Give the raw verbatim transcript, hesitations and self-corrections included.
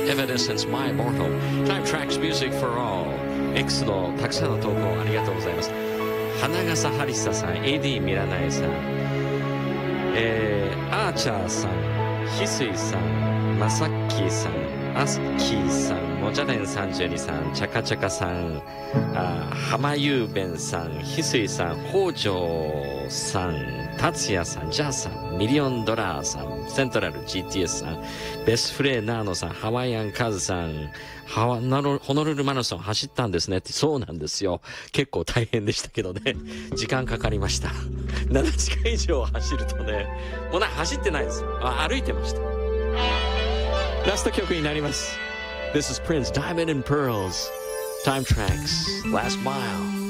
Evanescence My Immortal Time Tracks Music for All X のたくさんの投稿ありがとうございます。花笠ハリサさん、 エーディー ミラナエさん、えー、アーチャーさん、翡翠さん、マサッキーさん、アスキーさん、モジャデンさんじゅうにさん、チャカチャカさん、あハマユーベンさん、翡翠さん、北条さん、達也さん、ジャーさん、ミリオンドラーさん、セントラル ジーティーエス さん、ベスフレーナーノさん、ハワイアンカズさん、ハワナロホノルルマラソン走ったんですねって。そうなんですよ。結構大変でしたけどね。時間かかりました。ななじかん以上走るとね、もうな走ってないですよ。あ、歩いてました。ラスト曲になります。This is Prince Diamond and Pearls Time Tracks Last Mile